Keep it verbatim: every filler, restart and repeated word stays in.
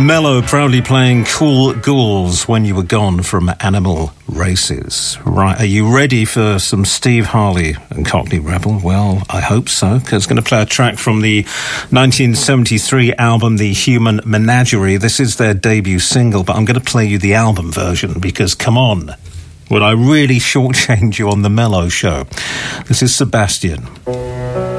Mello proudly playing Cool Ghouls When You Were Gone from Animal Races. Right, are you ready for some Steve Harley and Cockney Rebel? Well, I hope so, because I'm going to play a track from the nineteen seventy-three album The Human Menagerie. This is their debut single, but I'm going to play you the album version, because, come on, would I really shortchange you on the Mello show? This is Sebastian.